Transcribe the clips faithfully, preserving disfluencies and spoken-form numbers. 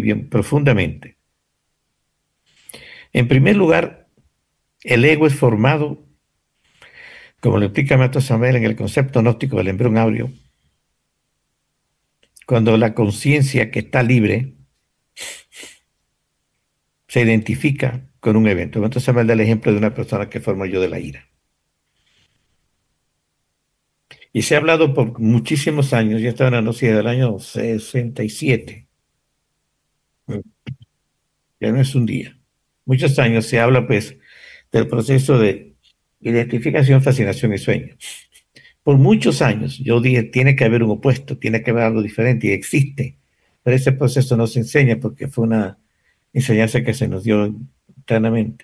bien profundamente. En primer lugar, el ego es formado, como lo explica el maestro Samuel en el concepto gnóstico del embrión áureo, cuando la conciencia que está libre se identifica con un evento. El maestro Samuel da el ejemplo de una persona que forma yo de la ira. Y se ha hablado por muchísimos años, ya estaba en la gnosis del año sesenta y siete. Ya no es un día. Muchos años se habla, pues, del proceso de identificación, fascinación y sueño. Por muchos años yo dije, tiene que haber un opuesto, tiene que haber algo diferente, y existe. Pero ese proceso no se enseña porque fue una enseñanza que se nos dio internamente.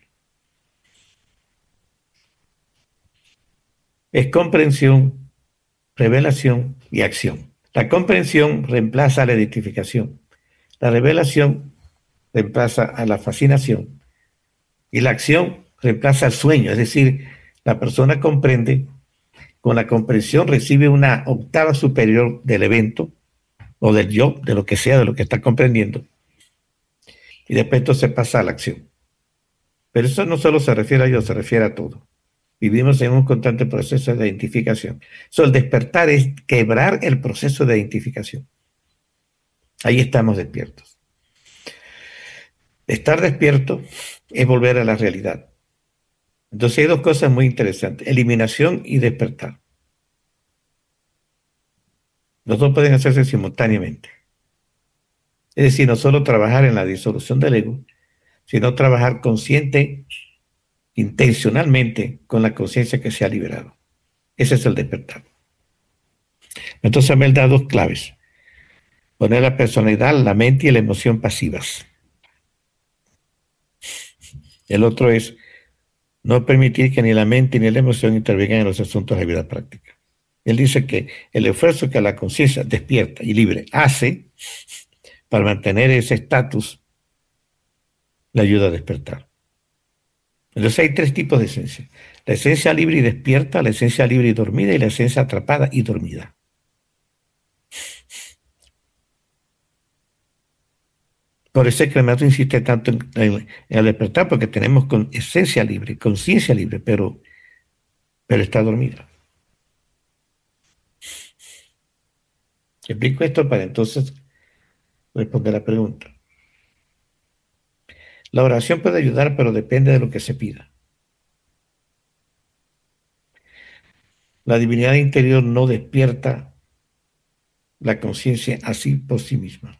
Es comprensión, revelación y acción. La comprensión reemplaza a la identificación. La revelación reemplaza a la fascinación. Y la acción reemplaza al sueño. Es decir, la persona comprende, con la comprensión recibe una octava superior del evento o del yo, de lo que sea, de lo que está comprendiendo. Y después entonces pasa a la acción. Pero eso no solo se refiere a yo, se refiere a todo. Vivimos en un constante proceso de identificación. So, el despertar es quebrar el proceso de identificación. Ahí estamos despiertos. Estar despierto es volver a la realidad. Entonces hay dos cosas muy interesantes, eliminación y despertar. Los dos pueden hacerse simultáneamente. Es decir, no solo trabajar en la disolución del ego, sino trabajar consciente, intencionalmente, con la conciencia que se ha liberado. Ese es el despertar. Entonces me da dos claves. Poner la personalidad, la mente y la emoción pasivas. El otro es no permitir que ni la mente ni la emoción intervengan en los asuntos de vida práctica. Él dice que el esfuerzo que la conciencia despierta y libre hace para mantener ese estatus le ayuda a despertar. Entonces hay tres tipos de esencia. La esencia libre y despierta, la esencia libre y dormida y la esencia atrapada y dormida. Por eso es que el maestro insiste tanto en, en, en el despertar, porque tenemos con esencia libre, conciencia libre, pero, pero está dormida. Explico esto para entonces responder la pregunta. La oración puede ayudar, pero depende de lo que se pida. La divinidad interior no despierta la conciencia así por sí misma.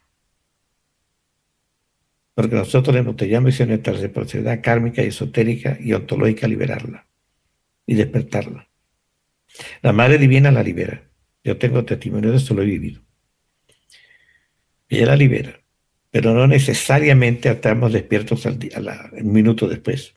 Porque nosotros le embotellamos en nuestra reciprocidad kármica y esotérica y ontológica liberarla y despertarla. La Madre Divina la libera. Yo tengo testimonio de eso, lo he vivido. Ella la libera, pero no necesariamente estamos despiertos al día, a la, un minuto después.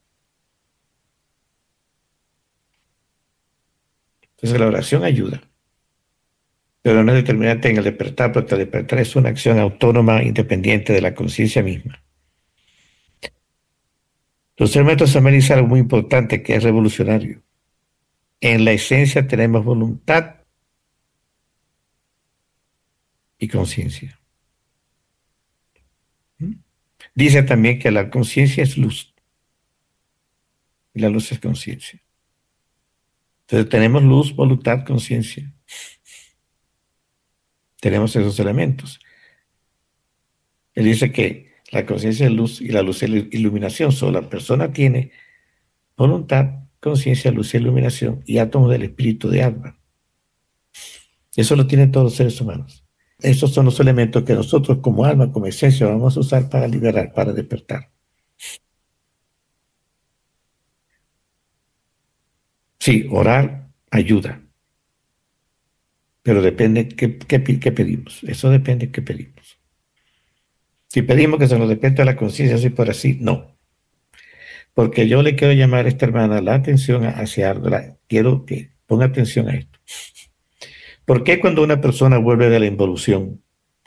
Entonces la oración ayuda, pero no es determinante en el despertar, porque el despertar es una acción autónoma, independiente de la conciencia misma. Entonces el maestro Samuel dice algo muy importante que es revolucionario. En la esencia tenemos voluntad y conciencia. Dice también que la conciencia es luz y la luz es conciencia. Entonces tenemos luz, voluntad, conciencia. Tenemos esos elementos. Él dice que la conciencia es luz y la luz es iluminación. Solo la persona tiene voluntad, conciencia, luz y iluminación y átomos del espíritu de alma. Eso lo tienen todos los seres humanos. Esos son los elementos que nosotros como alma, como esencia, vamos a usar para liberar, para despertar. Sí, orar ayuda, pero depende qué, qué, qué pedimos. Eso depende qué pedimos. Si pedimos que se nos despierte la conciencia así por así, no. Porque yo le quiero llamar a esta hermana la atención hacia algo. Quiero que ponga atención a esto. ¿Por qué cuando una persona vuelve de la involución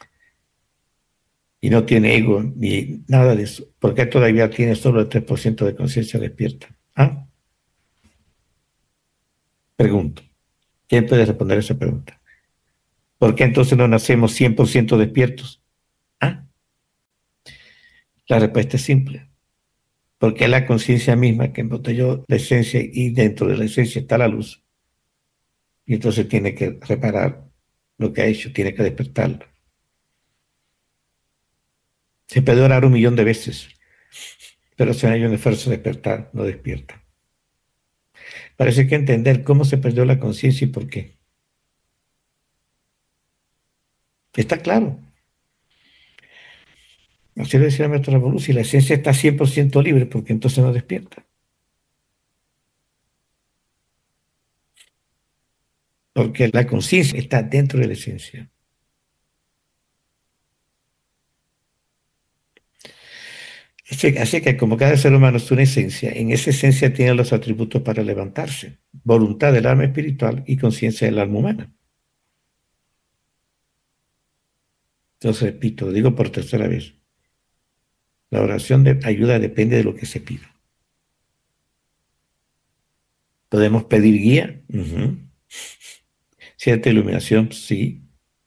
y no tiene ego ni nada de eso, por qué todavía tiene solo el tres por ciento de conciencia despierta? ¿Ah? Pregunto. ¿Quién puede responder esa pregunta? ¿Por qué entonces no nacemos cien por ciento despiertos? ¿Ah? La respuesta es simple, porque es la conciencia misma que embotelló la esencia y dentro de la esencia está la luz. Y entonces tiene que reparar lo que ha hecho, tiene que despertarlo. Se puede orar un millón de veces, pero si no hay un esfuerzo de despertar, no despierta. Parece que entender cómo se perdió la conciencia y por qué. Está claro. Así lo decía nuestro Revolú, si la esencia está cien por ciento libre, porque entonces no despierta. Porque la conciencia está dentro de la esencia. Así, así que como cada ser humano es una esencia, en esa esencia tiene los atributos para levantarse. Voluntad del alma espiritual y conciencia del alma humana. Entonces, repito, lo digo por tercera vez. La oración de ayuda depende de lo que se pida. ¿Podemos pedir guía? Uh-huh. ¿Cierta iluminación? Sí.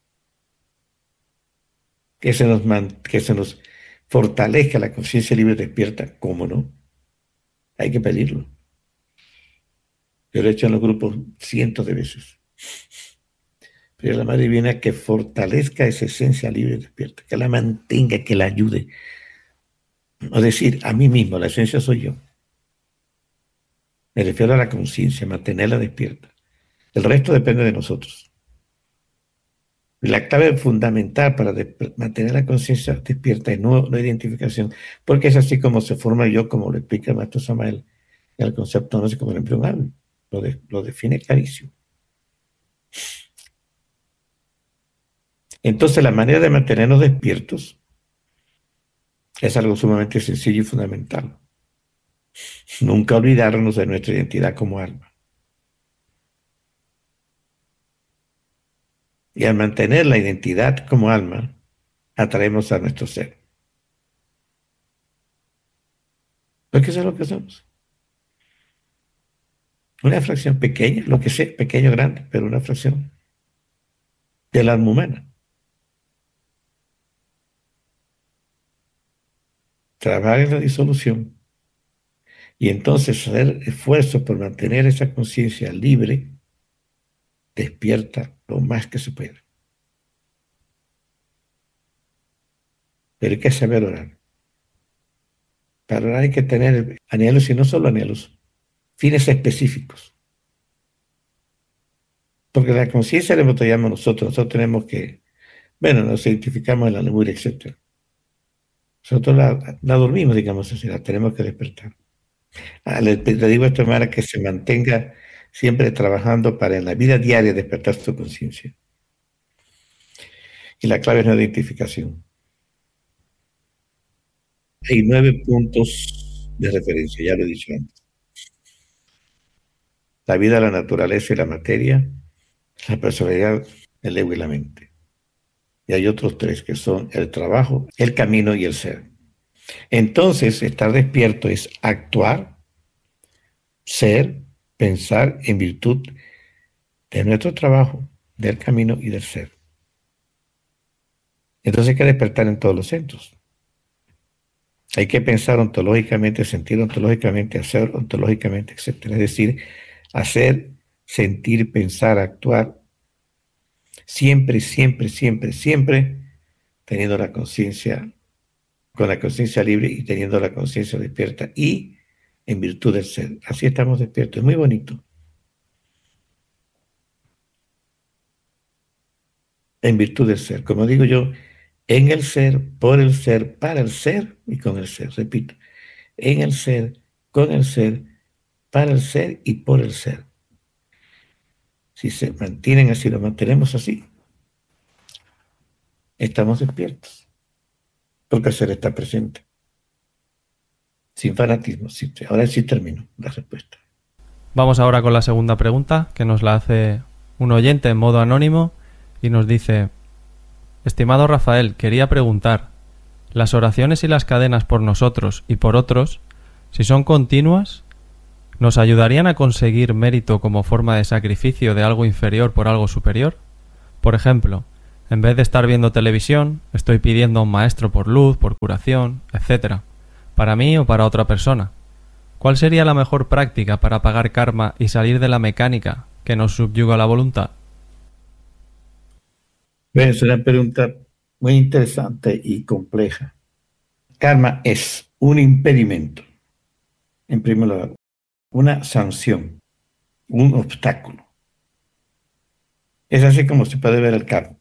Que se nos, man, que se nos fortalezca la conciencia libre despierta, ¿cómo no? Hay que pedirlo. Yo lo he hecho en los grupos cientos de veces. Pero la Madre Divina que fortalezca esa esencia libre despierta, que la mantenga, que la ayude. Es decir, a mí mismo, la esencia soy yo. Me refiero a la conciencia, mantenerla despierta. El resto depende de nosotros. La clave fundamental para mantener la conciencia despierta es no, no identificación, porque es así como se forma yo, como lo explica el maestro Samael, el concepto no sé como el embrión, lo, de, lo define clarísimo. Entonces la manera de mantenernos despiertos es algo sumamente sencillo y fundamental. Nunca olvidarnos de nuestra identidad como alma. Y al mantener la identidad como alma, atraemos a nuestro ser. Porque eso es lo que somos. Una fracción pequeña, lo que sea, pequeño o grande, pero una fracción del alma humana. Trabajar en la disolución y entonces hacer esfuerzo por mantener esa conciencia libre, despierta lo más que se pueda. Pero hay que saber orar. Para orar hay que tener anhelos y no solo anhelos, fines específicos. Porque la conciencia la embotellamos nosotros, nosotros tenemos que, bueno, nos identificamos en la locura, etcétera. Nosotros la, la dormimos, digamos así, la tenemos que despertar. Ah, le, le digo a esta hermana que se mantenga siempre trabajando para en la vida diaria despertar su conciencia. Y la clave es la identificación. Hay nueve puntos de referencia, ya lo he dicho antes. La vida, la naturaleza y la materia, la personalidad, el ego y la mente. Y hay otros tres que son el trabajo, el camino y el ser. Entonces, estar despierto es actuar, ser, pensar en virtud de nuestro trabajo, del camino y del ser. Entonces hay que despertar en todos los centros. Hay que pensar ontológicamente, sentir ontológicamente, hacer ontológicamente, etcétera. Es decir, hacer, sentir, pensar, actuar, siempre, siempre, siempre, siempre teniendo la conciencia, con la conciencia libre y teniendo la conciencia despierta y en virtud del ser. Así estamos despiertos. Es muy bonito. En virtud del ser. Como digo yo, en el ser, por el ser, para el ser y con el ser. Repito, en el ser, con el ser, para el ser y por el ser. Si se mantienen así, lo mantenemos así, estamos despiertos, porque el ser está presente. Sin fanatismo. Sí, ahora sí termino la respuesta. Vamos ahora con la segunda pregunta, que nos la hace un oyente en modo anónimo y nos dice: estimado Rafael, quería preguntar, ¿las oraciones y las cadenas por nosotros y por otros, si son continuas, nos ayudarían a conseguir mérito como forma de sacrificio de algo inferior por algo superior? Por ejemplo, En vez de estar viendo televisión, estoy pidiendo a un maestro por luz, por curación, etcétera, para mí o para otra persona. ¿Cuál sería la mejor práctica para pagar karma y salir de la mecánica que nos subyuga la voluntad? Bueno, es una pregunta muy interesante y compleja. Karma es un impedimento, en primer lugar, una sanción, un obstáculo. Es así como se puede ver el karma.